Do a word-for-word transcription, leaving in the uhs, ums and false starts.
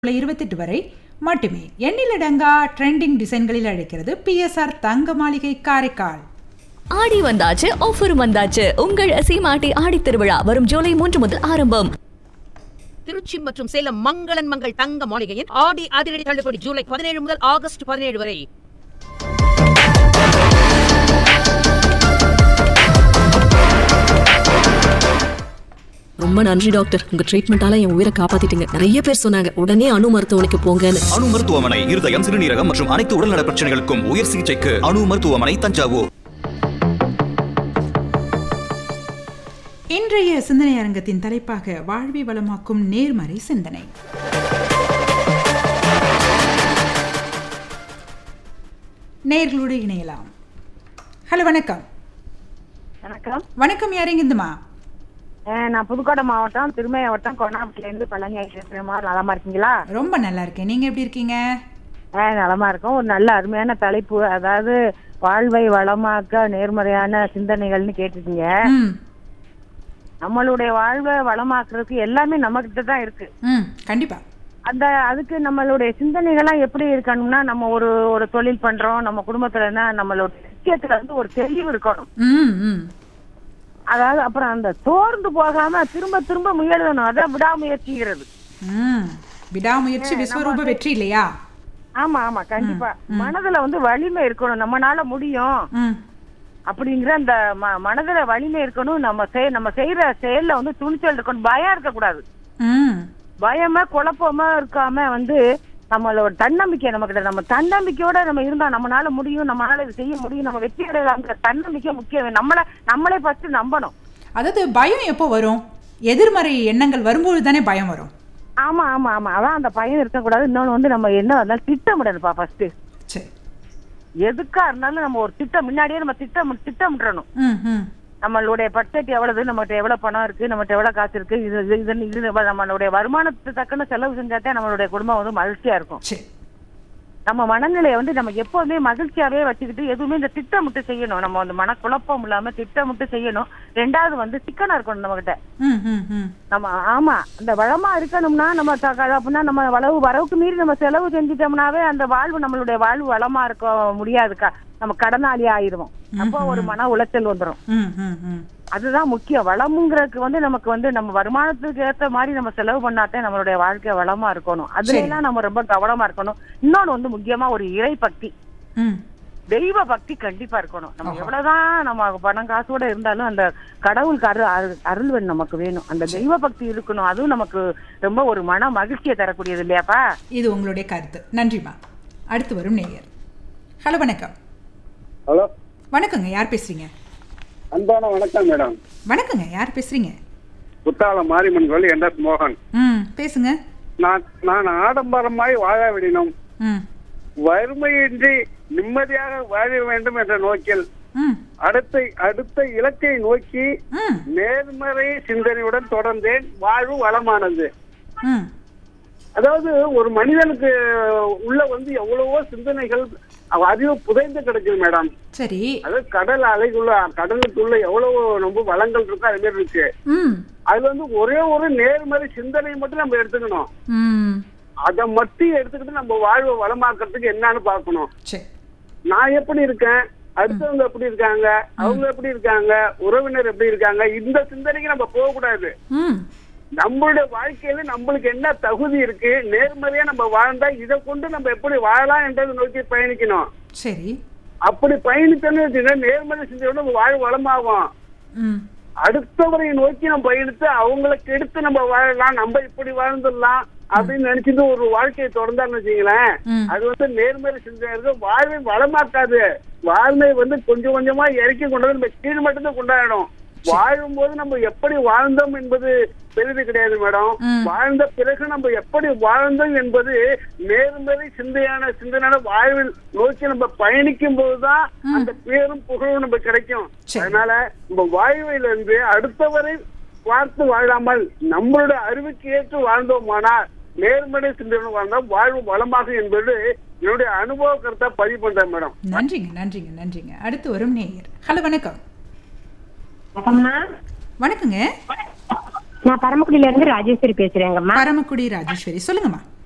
இருபத்தெட்டு வரை மட்டுமே எண்ணிலடங்கா ட்ரெண்டிங் டிசைன்களில் அழைக்கிறது பிஎஸ்ஆர் தங்க மாளிகை காரைக்கால். ஆடி வந்தாச்சு, ஆஃபர் வந்தாச்சு. உங்கள் சீமாட்டி ஆடி திருவிழா வரும் ஜூலை மூன்று முதல் ஆரம்பம். திருச்சி மற்றும் சேலம் மங்களன் மங்கள் தங்க மாளிகையின் ஆடி அதிரடி தள்ளுபடி ஜூலை பதினேழு முதல் ஆகஸ்ட் பதினேழு வரை. ரொம்ப நன்றி டாக்டர், உங்க ட்ரீட்மெண்டால என் உயிரை காப்பாத்திட்டீங்க. நிறைய பேர் சொன்னாங்க உடனே அணு மருத்துவமனைக்கு போங்கன்னு. அணு மருத்துவமனை இருதயம், சிறுநீரகம் மற்றும் அனைத்து உடல்நல பிரச்சனைகளுக்கும் உயர் சிகிச்சைக்கு அணு மருத்துவமனை, தஞ்சாவூர். இன்றைய சிந்தனை அரங்கத்தின் தலைப்பாக வாழ்வை வளமாக்கும் நேர்மறை சிந்தனை. நேர்களோடு இணையலாம். ஹலோ, வணக்கம். வணக்கம். வணக்கம், யாருங்க இந்துமா? நான் புதுக்கோட்டை மாவட்டம் திருமய வட்டம் கொண்டாபுரத்துல இருந்து பழனி ஐஸ்வர்யமா. நலமா இருக்கீங்களா? ரொம்ப நல்லா இருக்கேன். நீங்க எப்படி இருக்கீங்க? நலமா இருக்கும். ஒரு நல்ல அருமையான தலைப்பு, அதாவது வாழ்வை வளமாக்க நேர்மறையான சிந்தனைகள்னு கேட்டுட்டீங்க. நம்மளுடைய வாழ்வை வளமாக்குறதுக்கு எல்லாமே நம்ம கிட்ட தான் இருக்கு. கண்டிப்பா. அந்த அதுக்கு நம்மளுடைய சிந்தனைகள்லாம் எப்படி இருக்கணும்னா, நம்ம ஒரு ஒரு தொழில் பண்றோம், நம்ம குடும்பத்துலன்னா நம்மளோட விஷயத்துல வந்து ஒரு தெளிவு இருக்கணும். அதாவது அப்புறம் அந்த சோர்ந்து போகாம திரும்ப திரும்ப முயலணும். அதான் விடாமுயற்சிங்கிறது. விடாமுயற்சி விஸ்வரூப வெற்றி இல்லையா? ஆமா ஆமா, கண்டிப்பா. மனதுல வந்து வலிமை இருக்கணும், நம்மனால முடியும் அப்படிங்கிற அந்த மனதுல வலிமை இருக்கணும். நம்ம நம்ம செய்யற செயல்ல வந்து துணிச்சல் இருக்கணும், பயம் இருக்க கூடாது. பயமா குழப்பமா இருக்காம வந்து நம்மளோட தன்னம்பிக்கை நம்ம கிட்ட, நம்ம தன்னம்பிக்கையோட நம்ம இருந்தா நம்மளால முடியும், நம்மளால இது செய்ய முடியும், நம்ம வெற்றி அடையலாங்கிற தன்னம்பிக்கை முக்கியம். நம்மள நம்மளே ஃபர்ஸ்ட் நம்பணும். அதாவது பயம் எப்போ வரும்? எதிர்மறை எண்ணங்கள் வரும்போது தானே பயம் வரும். ஆமா ஆமா ஆமா, அதான் அந்த பயம் இருக்கக்கூடாது. இன்னொன்னு வந்து நம்ம என்ன இருந்தாலும் திட்டமிடணும்ப்பா ஃபர்ஸ்ட். சரி, எதுக்கா இருந்தாலும் நம்ம ஒரு திட்டம் முன்னாடியே நம்ம திட்டம் திட்டமிடணும். நம்மளுடைய பட்ஜெட் எவ்வளவு, நம்மகிட்ட எவ்வளவு பணம் இருக்கு, நம்மகிட்ட எவ்வளவு காசு இருக்கு, இது இது நம்மளுடைய வருமானத்துக்கு தக்கன செலவு செஞ்சாதான் நம்மளுடைய குடும்பம் வந்து மகிழ்ச்சியா இருக்கும். நம்ம மனநிலையை வந்து நம்ம எப்பவுமே மகிழ்ச்சியாவே வச்சுக்கிட்டு எதுவுமே இந்த திட்டமிட்டு செய்யணும். நம்ம வந்து மனக்குழப்பம் இல்லாம திட்டமிட்டு செய்யணும். ரெண்டாவது வந்து சிக்கனா இருக்கணும் நம்ம கிட்ட. நம்ம ஆமா அந்த வளமா இருக்கணும்னா நம்ம அப்படின்னா நம்ம வளவு வரவுக்கு மீறி நம்ம செலவு செஞ்சுட்டோம்னாவே அந்த வாழ்வு நம்மளுடைய வாழ்வு வளமா இருக்க முடியாதுக்கா. நம்ம கடனாளி ஆயிடுவோம். அப்போ ஒரு மன உளைச்சல் வந்துடும். அதுதான் முக்கியம். வளமுங்கிறதுக்கு வந்து நமக்கு வந்து நம்ம வருமானத்துக்கு ஏற்ற மாதிரி நம்ம செலவு பண்ணாதான் நம்மளுடைய வாழ்க்கை வளமா இருக்கணும். அதுல எல்லாம் நம்ம ரொம்ப கவனமா இருக்கணும். இன்னொன்னு வந்து முக்கியமா ஒரு இறை பக்தி, தெய்வ பக்தி கண்டிப்பா இருக்கணும். நம்ம எவ்வளவுதான் நம்ம பணம் காசோட இருந்தாலும் அந்த கடவுளுக்கு அருள் அருள்வன் நமக்கு வேணும். அந்த தெய்வ பக்தி இருக்கணும். அதுவும் நமக்கு ரொம்ப ஒரு மன மகிழ்ச்சியை தரக்கூடியது இல்லையாப்பா? இது உங்களுடைய கருத்து. நன்றிமா. அடுத்து வரும் நேயர். ஹலோ, வணக்கம். ஹலோ, வணக்கங்க. யார் பேசுறீங்க? அன்பான வணக்கம் மேடம். வணக்கங்க. யார் பேசுறீங்க? குத்தாலம் மாரியம்மன் கோயில் என் எஸ் மோகன். ம், பேசுங்க. நான் நான் ஆடம்பரமாய் வாழ விடினோம், வறுமையின்றி நிம்மதியாக வாழ வேண்டும் என்ற நோக்கில் அடுத்த அடுத்த இலக்கை நோக்கி நேர்மறை சிந்தனையுடன் தொடர்ந்தேன். வாழ்வு வளமானது. அதாவது ஒரு மனிதனுக்கு உள்ள வந்து எவ்வளவோ சிந்தனைகள் அறிவு புதைந்து கிடைக்குது மேடம். சரி, அதாவது கடல் அலைக்குள்ள கடலுக்குள்ள எவ்வளவு ரொம்ப வளங்கள் இருக்கு, அது மாதிரி இருக்கு. அது வந்து ஒரே ஒரு நேர்மறை சிந்தனை மட்டும் நம்ம எடுத்துக்கணும். அதை மட்டும் எடுத்துக்கிட்டு நம்ம வாழ்வை வளமாக்குறதுக்கு என்னன்னு பாக்கணும். நான் எப்படி இருக்கேன், அடுத்தவங்க எப்படி இருக்காங்க, அவங்க எப்படி இருக்காங்க, உறவினர் எப்படி இருக்காங்க, இந்த சிந்தனைக்கு நம்ம போக கூடாது. நம்மளுடைய வாழ்க்கையில நம்மளுக்கு என்ன தகுதி இருக்கு, நேர்மறையா நம்ம வாழ்ந்தா இதை கொண்டு நம்ம எப்படி வாழலாம் என்றதை நோக்கி பயணிக்கணும். சரி, அப்படி பயணித்தோன்னு நேர்மறை சிந்தையோட நம்ம வாழ் வளமாகும். அடுத்தவரை நோக்கி நம்ம பயணித்து அவங்களுக்கு எடுத்து நம்ம வாழலாம், நம்ம இப்படி வாழ்ந்துடலாம் அப்படின்னு நினைச்சிட்டு ஒரு வாழ்க்கையை தொடர்ந்தான்னு வச்சுங்களேன், அது வந்து நேர்மறை சிந்தையா இருக்கு. வாழ்வை வளமாக்காது. வாழ்வை வந்து கொஞ்சம் கொஞ்சமா இறக்கி கொண்டு நம்ம கீழ் மட்டும்தான் கொண்டாடணும். வாழும் போது நம்ம எப்படி வாழ்ந்தோம் என்பது பெரிது கிடையாது மேடம். வாழ்ந்த பிறகு நம்ம எப்படி வாழ்ந்தோம் என்பது நேர்மறை சிந்தையான சிந்தனையான வாழ்வில் நோக்கி நம்ம பயணிக்கும் போதுதான் அந்த பேரும் புகழும் நம்ம கிடைக்கும். அதனால நம்ம வாழ்வையில இருந்து அடுத்தவரை பார்த்து வாழாமல் நம்மளோட அறிவுக்கு ஏற்று வாழ்ந்தோமானால், நேர்மறை சிந்தனை வாழ்ந்தா வாழ்வு வளமாகும் என்பது என்னுடைய அனுபவ கருத்தா பதிவு பண்றேன் மேடம். நன்றிங்க நன்றிங்க நன்றிங்க. அடுத்து வரும் நேயர். ஹலோ, வணக்கம். வணக்கங்க. நான் பரமக்குடியில இருந்து ராஜேஸ்வரி பேசுறேங்கம்மா. பரமக்குடி ராஜேஸ்வரி, சொல்லுங்கம்மா.